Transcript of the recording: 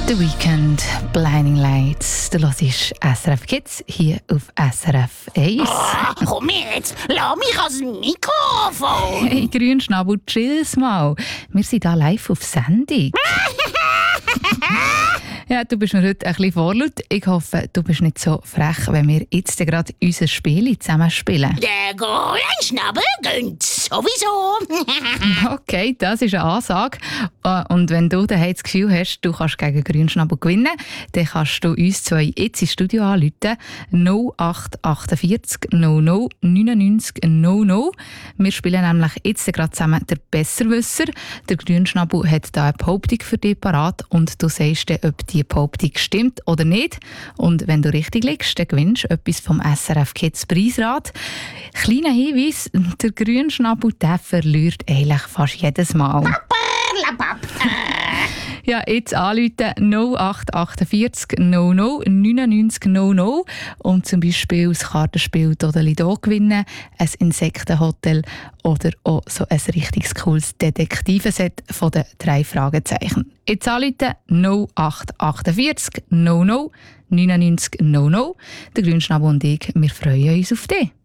The Weekend, Blinding Lights. Du hörst SRF Kids hier auf SRF 1. Oh, komm jetzt, lass mich ans Mikrofon. Hey, Grünschnabel, chill's mal. Wir sind hier live auf Sendung. Ja, du bist mir heute ein bisschen vorlaut. Ich hoffe, du bist nicht so frech, wenn wir jetzt gerade unser Spiel zusammen spielen. Der Grünschnabel gönnt sowieso. Okay, das ist eine Ansage. Und wenn du daheim das Gefühl hast, du kannst gegen Grünschnabel gewinnen, dann kannst du uns zwei jetzt ins Studio anrufen. 0848 00 99 00. Wir spielen nämlich jetzt gerade zusammen den Besserwisser. Der Grünschnabel hat da eine Behauptung für dich parat und du sagst dann, ob die Behauptung stimmt oder nicht. Und wenn du richtig liegst, dann gewinnst du etwas vom SRF Kids Preisrad. Kleiner Hinweis, der Grünschnabel, der verliert eigentlich fast jedes Mal. Ja, jetzt anrufen 0848 00 99 00 und zum Beispiel das Kartenspiel Dodelido gewinnen, ein Insektenhotel oder auch so ein richtig cooles Detektivenset von den 3 Fragezeichen. Jetzt anrufen 0848 00 99 00. Der Grünschnabel und ich, wir freuen uns auf dich.